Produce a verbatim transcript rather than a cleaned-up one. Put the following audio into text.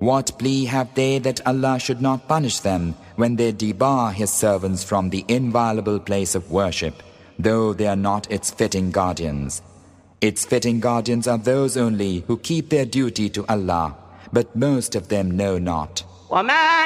What plea have they that Allah should not punish them when they debar His servants from the inviolable place of worship, though they are not its fitting guardians? Its fitting guardians are those only who keep their duty to Allah, but most of them know not.